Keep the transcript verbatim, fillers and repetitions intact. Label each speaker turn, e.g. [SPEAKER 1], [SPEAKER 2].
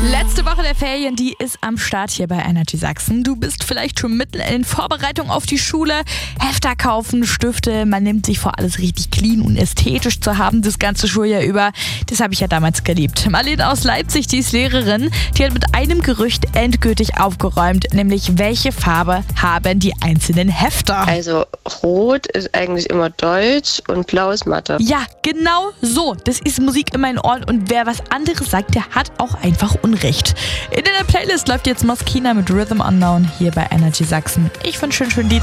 [SPEAKER 1] Letzte Woche der Ferien, die ist am Start hier bei Energy Sachsen. Du bist vielleicht schon mitten in Vorbereitung auf die Schule. Hefter kaufen, Stifte, man nimmt sich vor, alles richtig clean und ästhetisch zu haben, das ganze Schuljahr über. Das habe ich ja damals geliebt. Marlene aus Leipzig, die ist Lehrerin, die hat mit einem Gerücht endgültig aufgeräumt, nämlich welche Farbe haben die einzelnen Hefter?
[SPEAKER 2] Also rot ist eigentlich immer Deutsch und blau ist Mathe.
[SPEAKER 1] Ja, genau so. Das ist Musik in meinen Ohren und wer was anderes sagt, der hat auch einfach Unrecht. In der Playlist läuft jetzt Moskina mit Rhythm Unknown hier bei Energy Sachsen. Ich wünsche einen schönen Lied.